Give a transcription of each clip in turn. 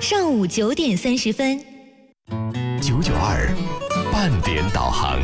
上午9点30分。 992半点导航。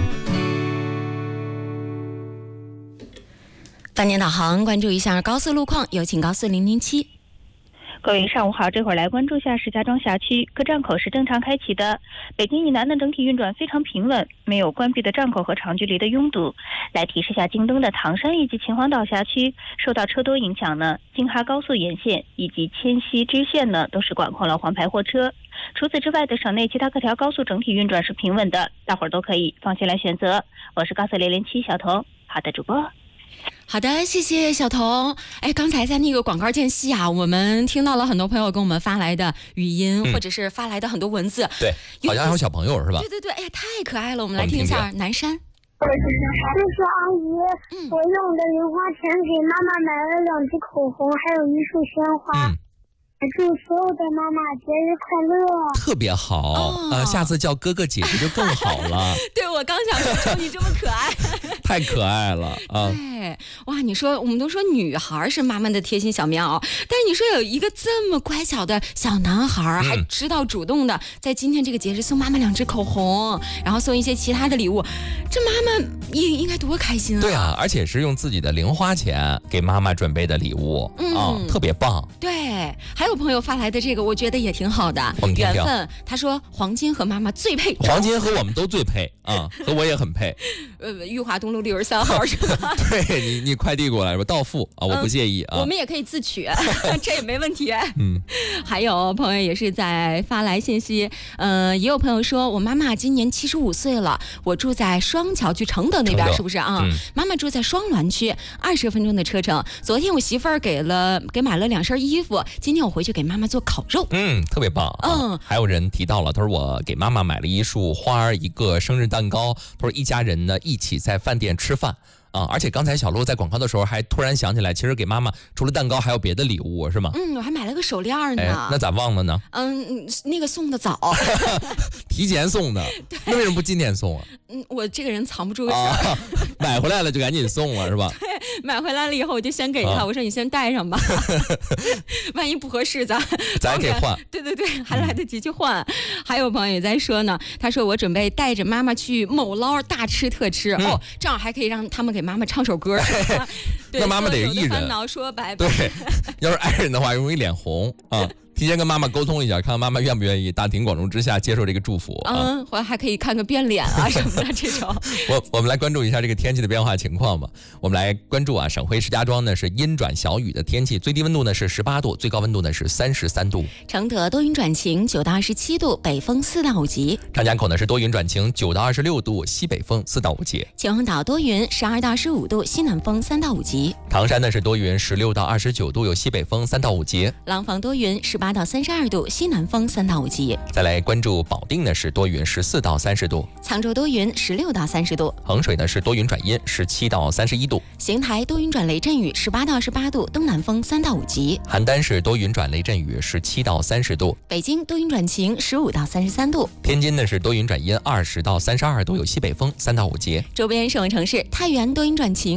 半点导航，关注一下高速路况，有请高速007。 各位上午好，这会儿来关注下石家庄辖区各站口是正常开启的，北京以南的整体运转非常平稳，没有关闭的站口和长距离的拥堵。来提示下京东的唐山以及秦皇岛辖区，受到车多影响呢，京哈高速沿线以及迁西支线呢都是管控了黄牌货车。除此之外的省内其他各条高速整体运转是平稳的，大伙儿都可以放心来选择。我是高速007小童，好的主播。 好的，谢谢小童。刚才在那个广告间隙啊，我们听到了很多朋友给我们发来的语音，或者是发来的很多文字。 对，好像还有小朋友是吧？ 对，太可爱了。我们来听一下南山。 叔叔阿姨，我用我的零花钱给妈妈买了2支口红，还有一束鲜花。祝所有的妈妈节日快乐！ 特别好下次叫哥哥姐姐就更好了。 对，我刚想说你这么可爱， 太可爱了啊！ 对，哇，你说我们都说女孩是妈妈的贴心小棉袄，但是你说有一个这么乖巧的小男孩，还知道主动的在今天这个节日送妈妈2支口红，然后送一些其他的礼物，这妈妈应该多开心啊！ 对啊，而且是用自己的零花钱给妈妈准备的礼物特别棒。 对，还有朋友发来的这个，我觉得也挺好的。 我们听听缘分，他说黄金和妈妈最配， 黄金和我们都最配和我也很配。 裕华东路63号是吧？ 对，你快递过来吧，到付我不介意我们也可以自取，这也没问题。还有朋友也是在发来信息，也有朋友说，我妈妈今年75岁了，我住在双桥区承德那边，是不是啊？妈妈住在双滦区，20分钟的车程。昨天我媳妇儿给买了2身衣服，今天我回去给妈妈做烤肉。 特别棒。还有人提到了，他说我给妈妈买了一束花，一个生日蛋糕，他说一家人呢一起在饭店吃饭。而且刚才小鹿在广告的时候还突然想起来，其实给妈妈除了蛋糕还有别的礼物是吗？ 我还买了个手链呢。 那咋忘了呢？ 那个送的早， 提前送的。那为什么不今天送啊？ 我这个人藏不住个事儿， 买回来了就赶紧送了是吧？ 对，买回来了以后我就先给他，我说你先带上吧，万一不合适咱还可以换。 对，还来得及去换。还有朋友也在说呢，他说我准备带着妈妈去某捞大吃特吃，这样还可以让他们给妈妈唱首歌。 那妈妈得是艺人， 烦恼说拜拜。 对，要是爱人的话容易脸红提前跟妈妈沟通一下，看看妈妈愿不愿意大庭广众之下接受这个祝福。 或者还可以看个变脸什么的这种。 我们来关注一下这个天气的变化情况吧。我们来关注省会石家庄呢是阴转小雨的天气，最低温度呢是18度，最高温度呢是33度。 承德多云转晴，9到27度，北风4到5级。 张家口呢是多云转晴，9到26度，西北风4到5级。 秦皇岛多云，12到15度，西南风3到5级。 唐山呢是多云，16到29度，有西北风3到5级。 廊坊多云，18到32度，西南风3到5级。 再来关注保定呢是多云，14到30度。 沧州多云，16到30度。 衡水呢是多云转阴，17到31度。 邢台多云转雷阵雨，18到28度，东南风3到5级。 邯郸是多云转雷阵雨，17到30度。 北京多云转晴，15到33度。 天津呢是多云转阴，20到32度，有西北风3到5级。 周边省城市太原多云转晴。